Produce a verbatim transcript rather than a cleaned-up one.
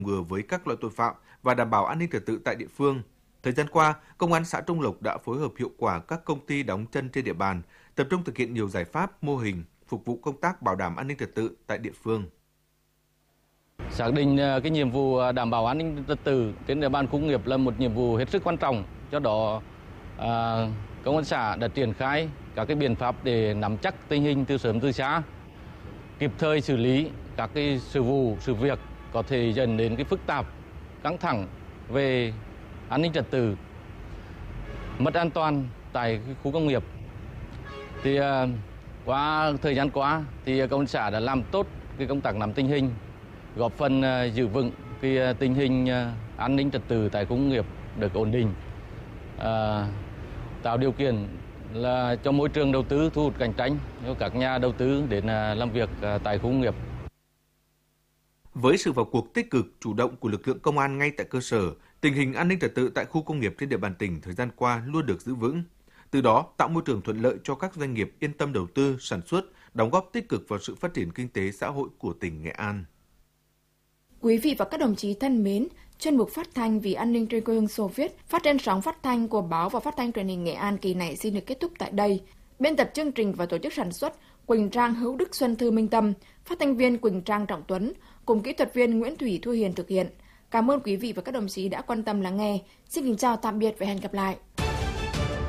ngừa với các loại tội phạm và đảm bảo an ninh trật tự tại địa phương. Thời gian qua, Công an xã Trung Lộc đã phối hợp hiệu quả các công ty đóng chân trên địa bàn, tập trung thực hiện nhiều giải pháp, mô hình phục vụ công tác bảo đảm an ninh trật tự tại địa phương. Xác định cái nhiệm vụ đảm bảo an ninh trật tự trên địa bàn khu công nghiệp là một nhiệm vụ hết sức quan trọng. Do đó, à, Công an xã đã triển khai các cái biện pháp để nắm chắc tình hình từ sớm từ xa, kịp thời xử lý các cái sự vụ, sự việc có thể dẫn đến cái phức tạp, căng thẳng về an ninh trật tự, mất an toàn tại khu công nghiệp. Thì à, qua thời gian qua thì Công an xã đã làm tốt cái công tác nắm tình hình, góp phần uh, giữ vững cái uh, tình hình uh, an ninh trật tự tại khu công nghiệp được ổn định, uh, tạo điều kiện là cho môi trường đầu tư thu hút cạnh tranh cho các nhà đầu tư đến uh, làm việc uh, tại khu công nghiệp. Với sự vào cuộc tích cực, chủ động của lực lượng công an ngay tại cơ sở, tình hình an ninh trật tự tại khu công nghiệp trên địa bàn tỉnh thời gian qua luôn được giữ vững. Từ đó tạo môi trường thuận lợi cho các doanh nghiệp yên tâm đầu tư, sản xuất, đóng góp tích cực vào sự phát triển kinh tế xã hội của tỉnh Nghệ An. Quý vị và các đồng chí thân mến, chuyên mục phát thanh vì an ninh trên quê hương Xô Viết phát trên sóng phát thanh của báo và phát thanh truyền hình Nghệ An kỳ này xin được kết thúc tại đây. Biên tập chương trình và tổ chức sản xuất Quỳnh Trang, Hữu Đức, Xuân Thư, Minh Tâm, phát thanh viên Quỳnh Trang, Trọng Tuấn cùng kỹ thuật viên Nguyễn Thủy, Thu Hiền thực hiện. Cảm ơn quý vị và các đồng chí đã quan tâm lắng nghe. Xin kính chào tạm biệt và hẹn gặp lại.